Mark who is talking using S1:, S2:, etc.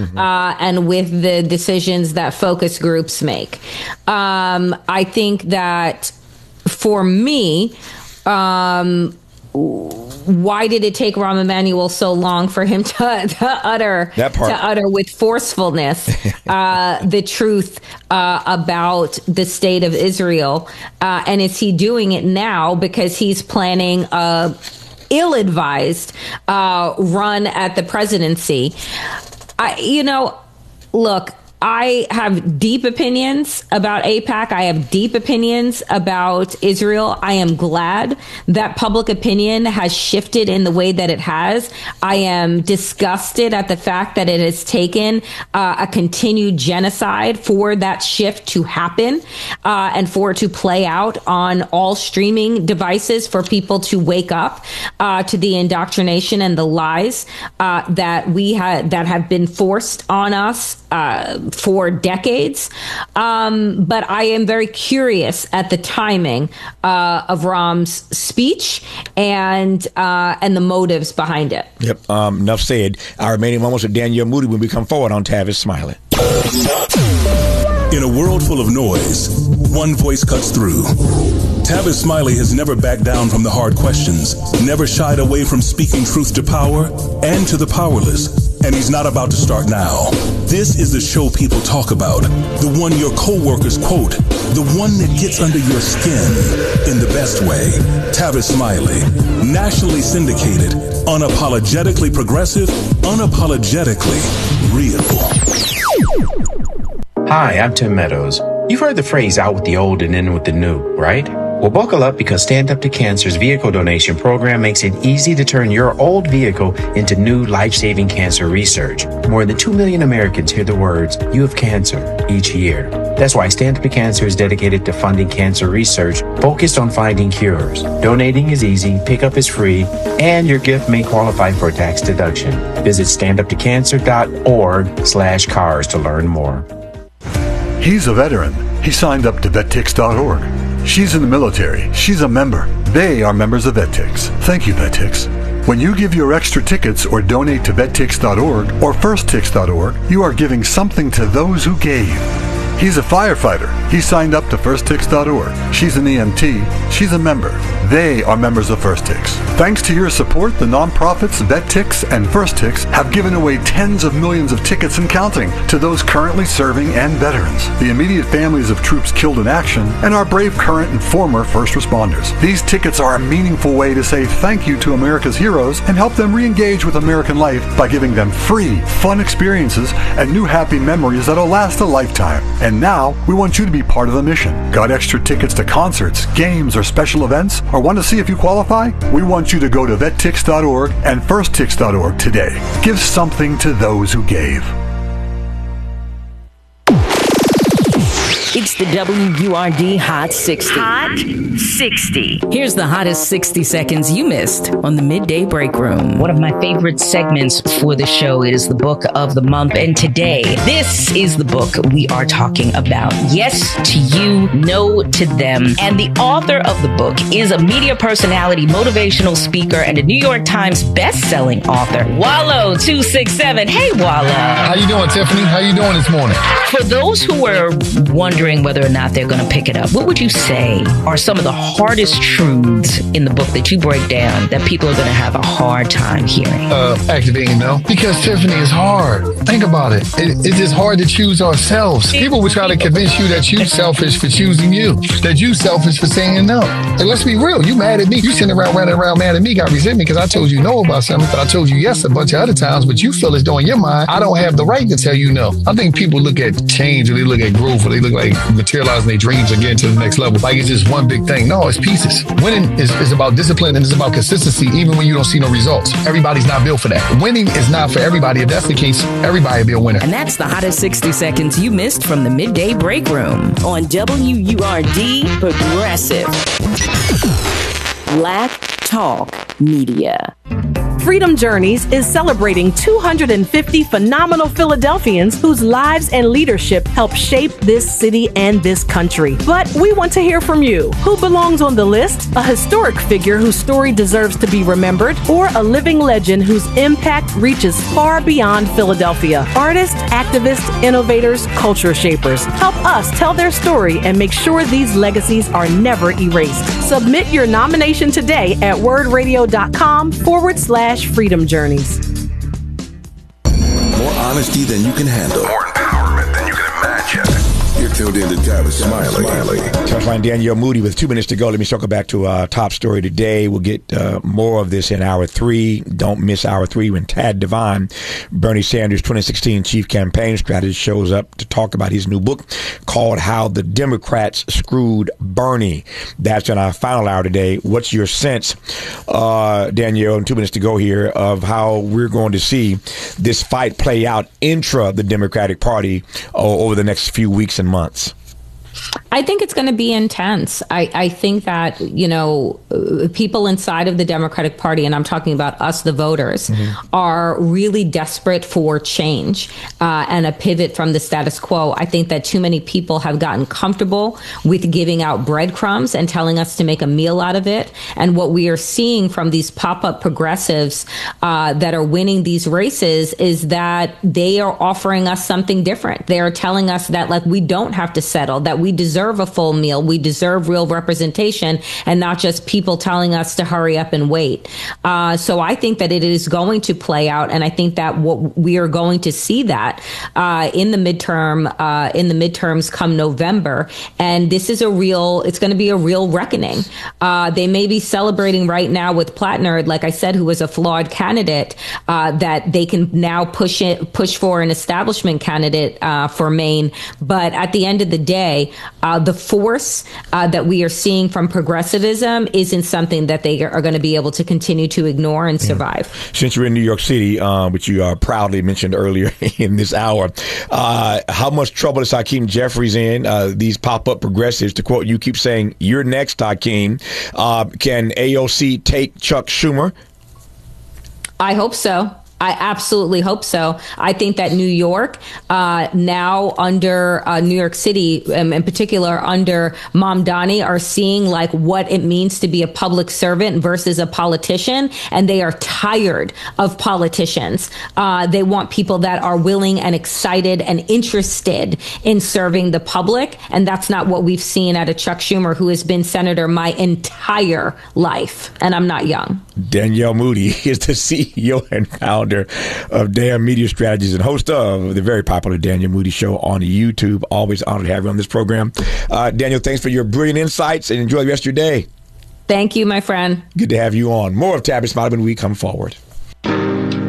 S1: and with the decisions that focus groups make. I think that for me, why did it take Rahm Emanuel so long for him to utter with forcefulness the truth about the state of Israel? And is he doing it now because he's planning a ill-advised run at the presidency? Look, I have deep opinions about AIPAC. I have deep opinions about Israel. I am glad that public opinion has shifted in the way that it has. I am disgusted at the fact that it has taken a continued genocide for that shift to happen and for it to play out on all streaming devices, for people to wake up to the indoctrination and the lies that have been forced on us for decades. But I am very curious at the timing of Rahm's speech and the motives behind it.
S2: Yep. Enough said. Our remaining moments with Danielle Moody when we come forward on Tavis Smiley.
S3: In a world full of noise, one voice cuts through. Tavis Smiley has never backed down from the hard questions, never shied away from speaking truth to power and to the powerless. And he's not about to start now. This is the show people talk about, the one your coworkers quote, the one that gets under your skin in the best way. Tavis Smiley, nationally syndicated, unapologetically progressive, unapologetically real.
S4: Hi, I'm Tim Meadows. You've heard the phrase out with the old and in with the new, right? Well, buckle up, because Stand Up to Cancer's vehicle donation program makes it easy to turn your old vehicle into new life-saving cancer research. More than 2 million Americans hear the words, "You have cancer," each year. That's why Stand Up to Cancer is dedicated to funding cancer research focused on finding cures. Donating is easy, pickup is free, and your gift may qualify for a tax deduction. Visit standuptocancer.org/cars to learn more.
S5: He's a veteran. He signed up to vettix.org. She's in the military. She's a member. They are members of Vettix. Thank you, Vettix. When you give your extra tickets or donate to vettix.org or firsttix.org, you are giving something to those who gave. He's a firefighter. He signed up to firsttix.org. She's an EMT. She's a member. They are members of First Tix. Thanks to your support, the nonprofits Vettix and First Tix have given away tens of millions of tickets and counting to those currently serving and veterans, the immediate families of troops killed in action, and our brave current and former first responders. These tickets are a meaningful way to say thank you to America's heroes and help them re-engage with American life by giving them free, fun experiences and new happy memories that'll last a lifetime. And now, we want you to be part of the mission. Got extra tickets to concerts, games, or special events? Or want to see if you qualify? We want you to go to vettix.org and firsttix.org today. Give something to those who gave.
S6: It's the WURD Hot 60.
S7: Hot 60.
S6: Here's the hottest 60 seconds you missed on the Midday Break Room.
S7: One of my favorite segments for the show is the book of the month. And today, this is the book we are talking about. Yes to you, no to them. And the author of the book is a media personality, motivational speaker, and a New York Times best-selling author, Wallo267. Hey, Wallo.
S8: How you doing, Tiffany? How you doing this morning?
S7: For those who were wondering whether or not they're going to pick it up, what would you say are some of the hardest truths in the book that you break down that people are going to have a hard time hearing?
S8: Activating, no. Because, Tiffany, it's hard. Think about it. It's just hard to choose ourselves. People will try to convince you that you're selfish for choosing you, that you selfish for saying no. And let's be real. You mad at me. You sitting around running around mad at me, got resentment because I told you no about something, but I told you yes a bunch of other times, but you feel as though in your mind, I don't have the right to tell you no. I think people look at change or they look at growth or they look like materializing their dreams and getting to the next level like it's just one big thing. No, it's pieces. Winning is about discipline and it's about consistency even when you don't see no results. Everybody's not built for that. Winning is not for everybody. If that's the case, everybody will be a winner.
S6: And that's the hottest 60 seconds you missed from the Midday Break Room on WURD Progressive. Black Talk Media.
S9: Freedom Journeys is celebrating 250 phenomenal Philadelphians whose lives and leadership help shape this city and this country. But we want to hear from you. Who belongs on the list? A historic figure whose story deserves to be remembered, or a living legend whose impact reaches far beyond Philadelphia? Artists, activists, innovators, culture shapers. Help us tell their story and make sure these legacies are never erased. Submit your nomination today at wordradio.com/Freedom Journeys.
S10: More honesty than you can handle.
S11: More empowerment than you can imagine.
S10: You're tuned in to Tavis Smiley.
S2: Tavis Smiley, Danielle Moody with 2 minutes to go. Let me circle back to our top story today. We'll get more of this in hour 3. Don't miss hour 3 when Tad Devine, Bernie Sanders' 2016 chief campaign strategist, shows up to talk about his new book called How the Democrats Screwed Bernie. That's in our final hour today. What's your sense, Danielle, in 2 minutes to go here, of how we're going to see this fight play out intra the Democratic Party over the next few weeks and months?
S1: I think it's going to be intense. I think that, people inside of the Democratic Party, and I'm talking about us, the voters, are really desperate for change and a pivot from the status quo. I think that too many people have gotten comfortable with giving out breadcrumbs and telling us to make a meal out of it. And what we are seeing from these pop-up progressives that are winning these races is that they are offering us something different. They are telling us that, like, we don't have to settle, that we deserve a full meal. We deserve real representation and not just people telling us to hurry up and wait. So I think that it is going to play out. And I think that what we are going to see that in the midterms come November. And this is it's going to be a real reckoning. They may be celebrating right now with Plattner, like I said, who was a flawed candidate, that they can now push for an establishment candidate for Maine. But at the end of the day, the force that we are seeing from progressivism isn't something that they are going to be able to continue to ignore and survive.
S2: Since you're in New York City, which you proudly mentioned earlier in this hour, how much trouble is Hakeem Jeffries in? These pop-up progressives, to quote you, keep saying, "You're next, Hakeem." Can AOC take Chuck Schumer?
S1: I hope so. I absolutely hope so. I think that New York, now under New York City, in particular under Mamdani, are seeing like what it means to be a public servant versus a politician. And they are tired of politicians. They want people that are willing and excited and interested in serving the public. And that's not what we've seen out of Chuck Schumer, who has been senator my entire life. And I'm not young.
S2: Danielle Moody is the CEO and founder of Damn Media Strategies and host of the very popular Danielle Moody Show on YouTube. Always honored to have you on this program. Danielle, thanks for your brilliant insights and enjoy the rest of your day.
S1: Thank you, my friend.
S2: Good to have you on. More of Tavis Smiley when we come forward.